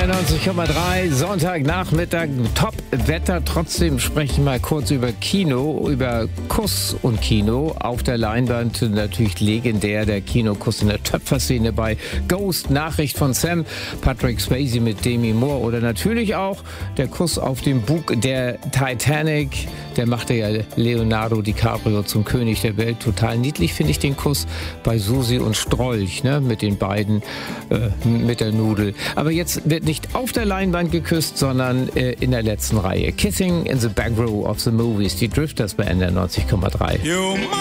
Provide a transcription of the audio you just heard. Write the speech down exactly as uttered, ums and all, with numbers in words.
R neunzig Komma drei, Sonntagnachmittag, Top-Wetter. Trotzdem sprechen wir mal kurz über Kino, über Kuss und Kino. Auf der Leinwand natürlich legendär der Kinokuss in der Töpferszene bei Ghost, Nachricht von Sam, Patrick Swayze mit Demi Moore oder natürlich auch der Kuss auf dem Bug der Titanic. Der machte ja Leonardo DiCaprio zum König der Welt. Total niedlich finde ich den Kuss bei Susi und Strolch, ne, mit den beiden, äh, mit der Nudel. Aber jetzt wird nicht auf der Leinwand geküsst, sondern äh, in der letzten Reihe. Kissing in the back row of the movies. Die Drifters bei N R neunzig Komma drei.